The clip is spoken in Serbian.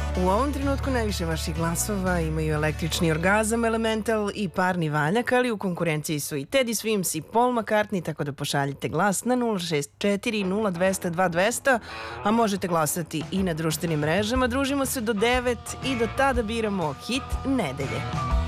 U ovom trenutku najviše vaših glasova imaju Električni orgazam, Elemental i Parni valjak, ali u konkurenciji su i Teddy Swims i Paul McCartney, tako da pošaljite glas na 064 0200 2200, a možete glasati i na društvenim mrežama. Družimo se do 9 i do tada biramo hit nedelje.